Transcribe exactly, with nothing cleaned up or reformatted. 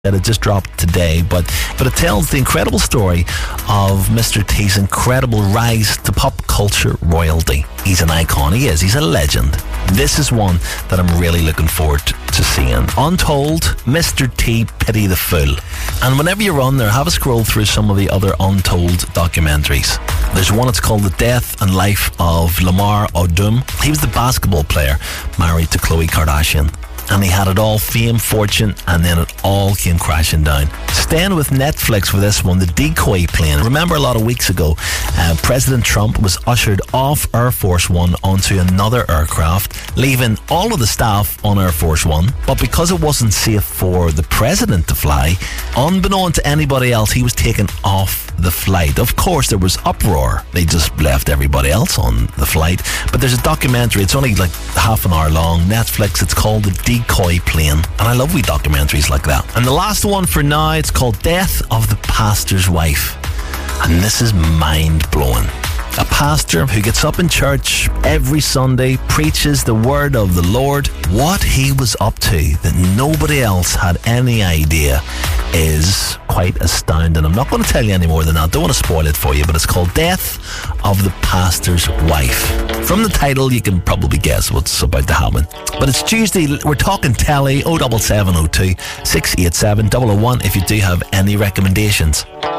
that it just dropped today, but but it tells the incredible story of Mister T's incredible rise to pop culture royalty. He's an icon, he is, he's a legend. This is one that I'm really looking forward to, to seeing. Untold, Mister T, Pity the Fool. And whenever you're on there, have a scroll through some of the other Untold documentaries. There's one that's called The Death and Life of Lamar Odom. He was the basketball player married to Khloe Kardashian. And he had it all, fame, fortune, and then it all came crashing down. Staying with Netflix for this one, the decoy plane. Remember a lot of weeks ago, uh, President Trump was ushered off Air Force One onto another aircraft, leaving all of the staff on Air Force One. But because it wasn't safe for the president to fly, unbeknown to anybody else, he was taken off the flight. Of course, there was uproar. They just left everybody else on the flight. But there's a documentary, it's only like half an hour long, Netflix, it's called The Decoy Plane, and I love wee documentaries like that. And the last one for now, it's called Death of the Pastor's Wife, and this is mind-blowing. A pastor who gets up in church every Sunday, preaches the word of the Lord. What he was up to that nobody else had any idea is quite astounding. I'm not going to tell you any more than that. Don't want to spoil it for you, but it's called Death of the Pastor's Wife. From the title, you can probably guess what's about to happen. But it's Tuesday, we're talking telly. oh seven seven oh two, six eight seven, oh oh one if you do have any recommendations.